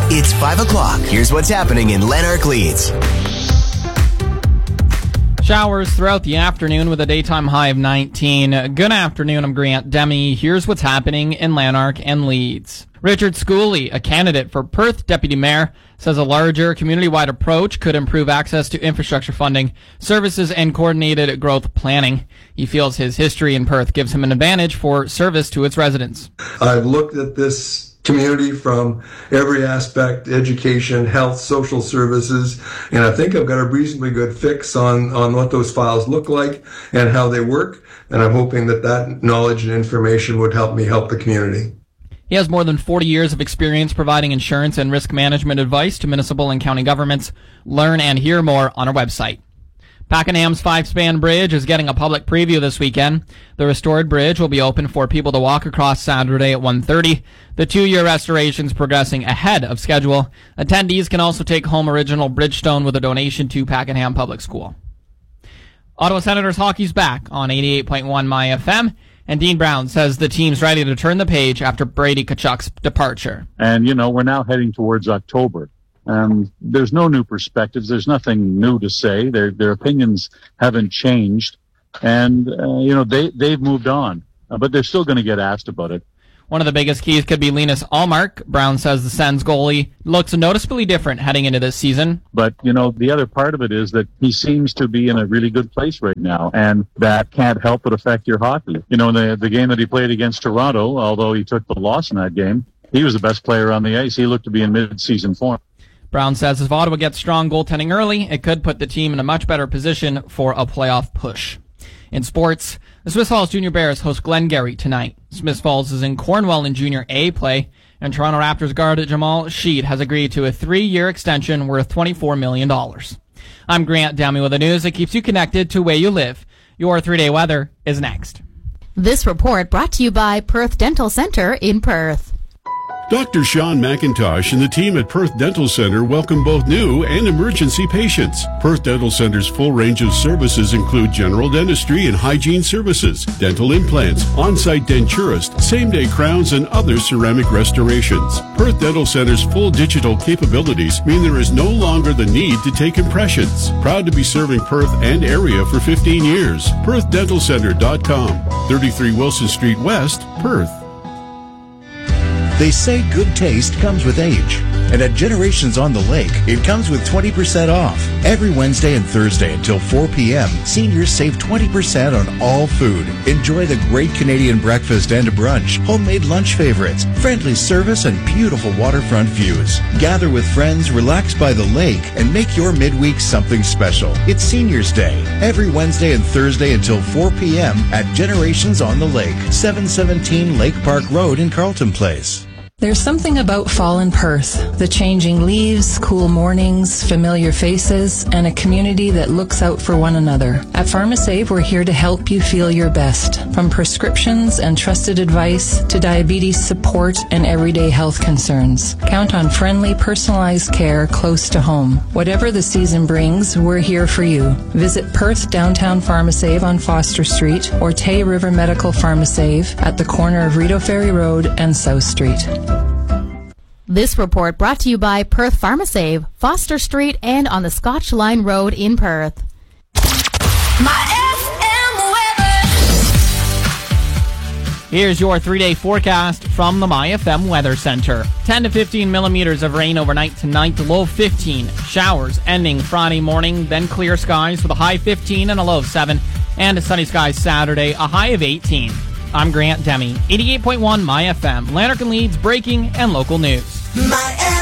It's 5 o'clock. Here's what's happening in Lanark Leeds. Showers throughout the afternoon with a daytime high of 19. Good afternoon, I'm Grant Demi. Here's what's happening in Lanark and Leeds. Richard Schooley, a candidate for Perth Deputy Mayor, says a larger community-wide approach could improve access to infrastructure funding, services, and coordinated growth planning. He feels his history in Perth gives him an advantage for service to its residents. I've looked at this community from every aspect: education, health, social services, and I think I've got a reasonably good fix on what those files look like and how they work, and I'm hoping that knowledge and information would help me help the community. He has more than 40 years of experience providing insurance and risk management advice to municipal and county governments. Learn and hear more on our website. Pakenham's 5-span bridge is getting a public preview this weekend. The restored bridge will be open for people to walk across Saturday at 1:30. The 2-year restoration is progressing ahead of schedule. Attendees can also take home original Bridgestone with a donation to Pakenham Public School. Ottawa Senators hockey's back on 88.1 My FM. And Dean Brown says the team's ready to turn the page after Brady Tkachuk's departure. And, we're now heading towards October. There's no new perspectives. There's nothing new to say. Their opinions haven't changed. And, they've moved on. But they're still going to get asked about it. One of the biggest keys could be Linus Ullmark. Brown says the Sens goalie looks noticeably different heading into this season. But, the other part of it is that he seems to be in a really good place right now, and that can't help but affect your hockey. The game that he played against Toronto, although he took the loss in that game, he was the best player on the ice. He looked to be in mid-season form. Brown says if Ottawa gets strong goaltending early, it could put the team in a much better position for a playoff push. In sports, the Smith Falls Junior Bears host Glengarry tonight. Smith Falls is in Cornwall in Junior A play, and Toronto Raptors guard Jamal Sheed has agreed to a 3-year extension worth $24 million. I'm Grant Demi with the news that keeps you connected to where you live. Your 3-day weather is next. This report brought to you by Perth Dental Center in Perth. Dr. Sean McIntosh and the team at Perth Dental Center welcome both new and emergency patients. Perth Dental Center's full range of services include general dentistry and hygiene services, dental implants, on-site denturist, same-day crowns, and other ceramic restorations. Perth Dental Center's full digital capabilities mean there is no longer the need to take impressions. Proud to be serving Perth and area for 15 years. PerthDentalCenter.com, 33 Wilson Street West, Perth. They say good taste comes with age. And at Generations on the Lake, it comes with 20% off. Every Wednesday and Thursday until 4 p.m., seniors save 20% on all food. Enjoy the great Canadian breakfast and a brunch, homemade lunch favorites, friendly service, and beautiful waterfront views. Gather with friends, relax by the lake, and make your midweek something special. It's Seniors Day, every Wednesday and Thursday until 4 p.m. at Generations on the Lake, 717 Lake Park Road in Carlton Place. There's something about fall in Perth. The changing leaves, cool mornings, familiar faces, and a community that looks out for one another. At PharmaSave, we're here to help you feel your best. From prescriptions and trusted advice to diabetes support and everyday health concerns. Count on friendly, personalized care close to home. Whatever the season brings, we're here for you. Visit Perth Downtown PharmaSave on Foster Street or Tay River Medical PharmaSave at the corner of Rideau Ferry Road and South Street. This report brought to you by Perth PharmaSave, Foster Street, and on the Scotch Line Road in Perth. My FM weather. Here's your 3-day forecast from the My FM Weather Center. 10 to 15 millimeters of rain overnight tonight, the low of 15. Showers ending Friday morning, then clear skies with a high 15 and a low of 7. And sunny skies Saturday, a high of 18. I'm Grant Demi, 88.1 My FM, Lanark and Leeds breaking and local news.